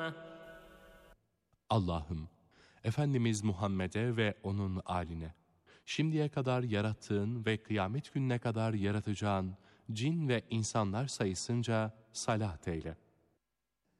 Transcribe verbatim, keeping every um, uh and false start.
Allah'ım, Efendimiz Muhammed'e ve onun âline, şimdiye kadar yarattığın ve kıyamet gününe kadar yaratacağın cin ve insanlar sayısınca salat eyle.